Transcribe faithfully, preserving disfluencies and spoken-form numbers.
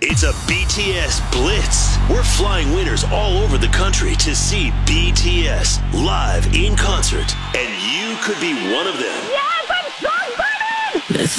It's a B T S Blitz. We're flying winners all over the country to see B T S live in concert, and you could be one of them. Yes, I'm so excited! This